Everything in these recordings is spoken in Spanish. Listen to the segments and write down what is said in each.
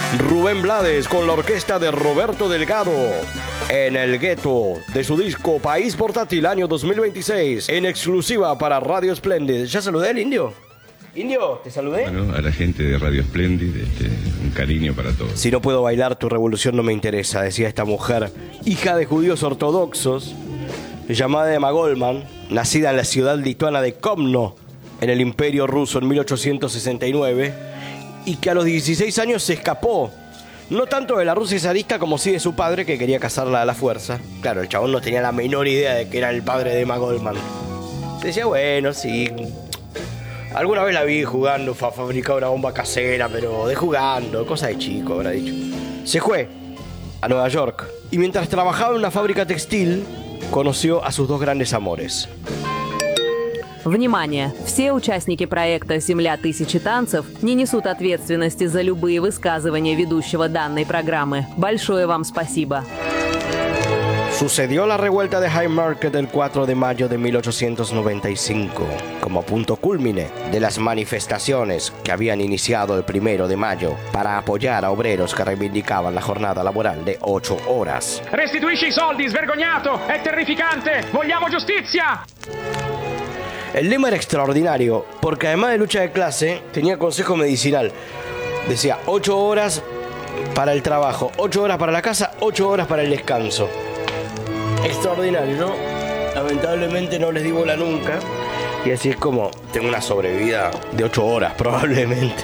Rubén Blades con la orquesta de Roberto Delgado. En el gueto de su disco País Portátil año 2026. En exclusiva para Radio Splendid. ¿Ya saludé al Indio? Indio, ¿te saludé? Bueno, a la gente de Radio Splendid, un cariño para todos. Si no puedo bailar, tu revolución no me interesa, decía esta mujer, hija de judíos ortodoxos, llamada Emma Goldman, nacida en la ciudad lituana de Komno, en el Imperio Ruso en 1869, y que a los 16 años se escapó, no tanto de la Rusia zarista como sí de su padre, que quería casarla a la fuerza. Claro, el chabón no tenía la menor idea de que era el padre de Emma Goldman. Decía, bueno, sí, alguna vez la vi jugando, fabricaba una bomba casera, pero de jugando, cosa de chico, habrá dicho. Se fue a Nueva York y mientras trabajaba en una fábrica textil, conoció a sus dos grandes amores. Внимание! Все участники проекта «Земля тысячи танцев» не несут ответственности за любые высказывания ведущего данной программы. Большое вам спасибо. Sucedió la revuelta de Haymarket el 4 de mayo de 1895, como punto cúlmine de las manifestaciones que habían iniciado el 1 de mayo para apoyar a obreros que reivindicaban la jornada laboral de 8 horas. Restituisci I soldi, svergognato! È terrificante! Vogliamo giustizia! El lema era extraordinario, porque además de lucha de clase, tenía consejo medicinal. Decía 8 horas para el trabajo, 8 horas para la casa, 8 horas para el descanso. Extraordinario, ¿no? Lamentablemente no les di bola nunca. Y así es como tengo una sobrevida de 8 horas probablemente.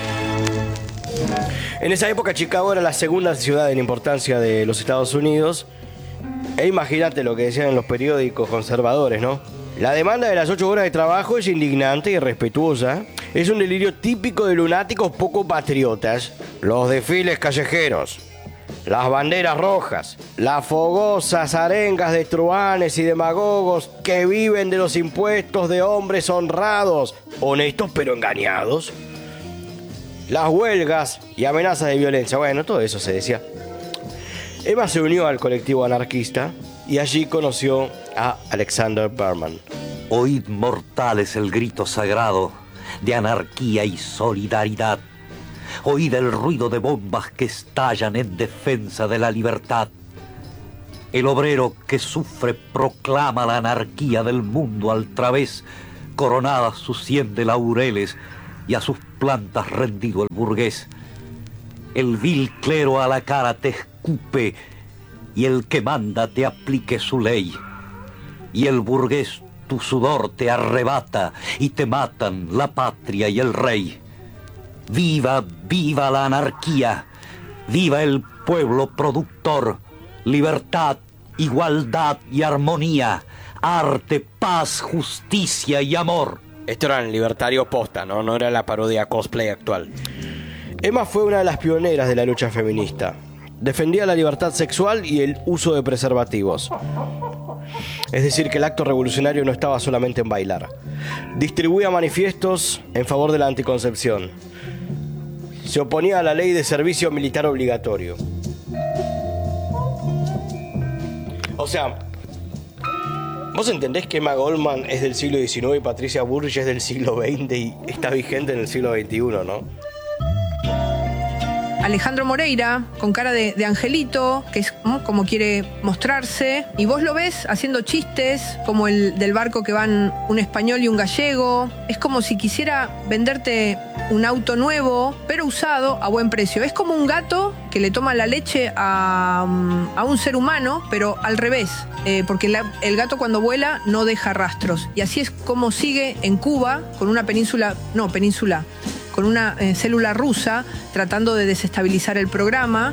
En esa época Chicago era la segunda ciudad en importancia de los Estados Unidos. E imagínate lo que decían en los periódicos conservadores, ¿no? La demanda de las 8 horas de trabajo es indignante y irrespetuosa. Es un delirio típico de lunáticos poco patriotas. Los desfiles callejeros, las banderas rojas, las fogosas arengas de truanes y demagogos que viven de los impuestos de hombres honrados, honestos pero engañados. Las huelgas y amenazas de violencia. Bueno, todo eso se decía. Emma se unió al colectivo anarquista y allí conoció a Alexander Berman. Oíd, mortales, el grito sagrado de anarquía y solidaridad. Oíd el ruido de bombas que estallan en defensa de la libertad. El obrero que sufre proclama la anarquía del mundo al través, coronada sus 100 de laureles y a sus plantas rendido el burgués. El vil clero a la cara te escupe y el que manda te aplique su ley. Y el burgués tu sudor te arrebata y te matan la patria y el rey. Viva, viva la anarquía, viva el pueblo productor, libertad, igualdad y armonía, arte, paz, justicia y amor. Esto era el libertario posta, ¿no? No era la parodia cosplay actual. Emma fue una de las pioneras de la lucha feminista. Defendía la libertad sexual y el uso de preservativos. Es decir, que el acto revolucionario no estaba solamente en bailar. Distribuía manifiestos en favor de la anticoncepción. Se oponía a la ley de servicio militar obligatorio. O sea, ¿vos entendés que Emma Goldman es del siglo XIX y Patricia Bullrich es del siglo XX y está vigente en el siglo XXI, no? Alejandro Moreira, con cara de angelito, que es como quiere mostrarse, y vos lo ves haciendo chistes, como el del barco que van un español y un gallego. Es como si quisiera venderte un auto nuevo, pero usado a buen precio. Es como un gato que le toma la leche a un ser humano, pero al revés, porque el gato cuando vuela no deja rastros. Y así es como sigue en Cuba, con una con una célula rusa tratando de desestabilizar el programa.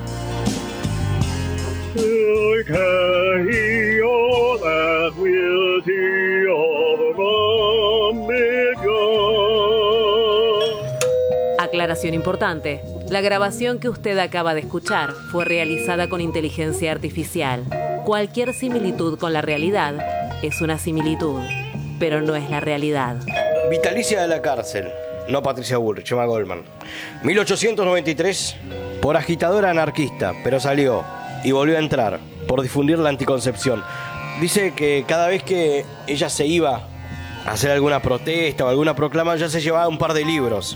Aclaración importante. La grabación que usted acaba de escuchar fue realizada con inteligencia artificial. Cualquier similitud con la realidad es una similitud, pero no es la realidad. Vitalicia de la cárcel. No Patricia Bullrich, Emma Goldman. 1893, por agitadora anarquista, pero salió y volvió a entrar por difundir la anticoncepción. Dice que cada vez que ella se iba a hacer alguna protesta o alguna proclama, ya se llevaba un par de libros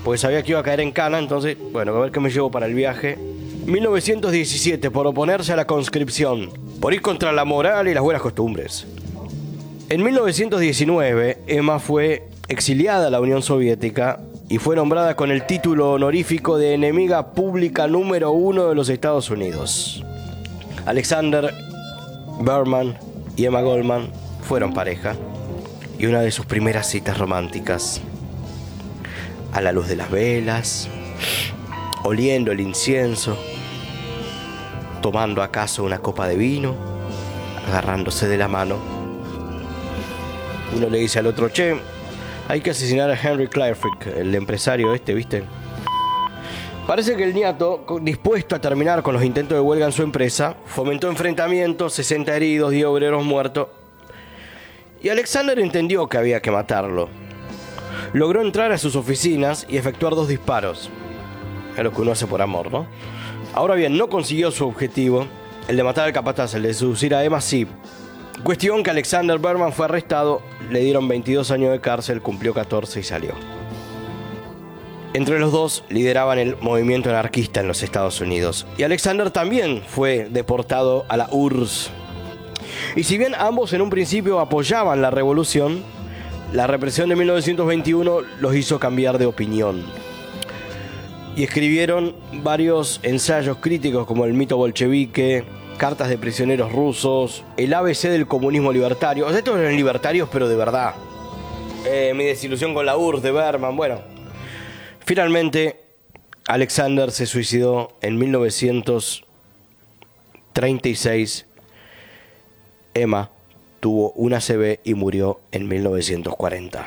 porque sabía que iba a caer en cana, entonces, bueno, a ver qué me llevo para el viaje. 1917, por oponerse a la conscripción, por ir contra la moral y las buenas costumbres. En 1919, Emma fue exiliada a la Unión Soviética y fue nombrada con el título honorífico de enemiga pública número 1 de los Estados Unidos. Alexander Berman y Emma Goldman fueron pareja, y una de sus primeras citas románticas, a la luz de las velas, oliendo el incienso, tomando acaso una copa de vino, agarrándose de la mano. Uno le dice al otro: che, hay que asesinar a Henry Clairfield, el empresario este, ¿viste? Parece que el niato, dispuesto a terminar con los intentos de huelga en su empresa, fomentó enfrentamientos, 60 heridos, 10 obreros muertos. Y Alexander entendió que había que matarlo. Logró entrar a sus oficinas y efectuar 2 disparos. Es lo que uno hace por amor, ¿no? Ahora bien, no consiguió su objetivo, el de matar al capataz, el de seducir a Emma, sí. Cuestión que Alexander Berman fue arrestado, le dieron 22 años de cárcel, cumplió 14 y salió. Entre los dos lideraban el movimiento anarquista en los Estados Unidos. Y Alexander también fue deportado a la URSS. Y si bien ambos en un principio apoyaban la revolución, la represión de 1921 los hizo cambiar de opinión. Y escribieron varios ensayos críticos como El mito bolchevique, Cartas de prisioneros rusos, El ABC del comunismo libertario. O sea, estos eran libertarios, pero de verdad. Mi desilusión con la URSS de Berman, bueno. Finalmente, Alexander se suicidó en 1936. Emma tuvo un ACV y murió en 1940.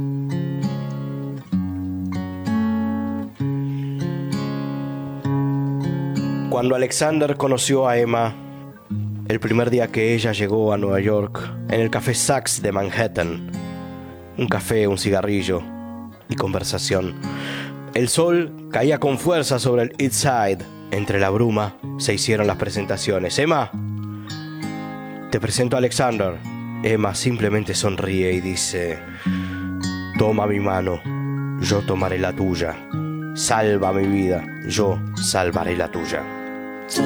Cuando Alexander conoció a Emma, el primer día que ella llegó a Nueva York, en el Café Saks de Manhattan, un café, un cigarrillo y conversación. El sol caía con fuerza sobre el East Side. Entre la bruma se hicieron las presentaciones. Emma, te presento a Alexander. Emma simplemente sonríe y dice: toma mi mano, yo tomaré la tuya. Salva mi vida, yo salvaré la tuya.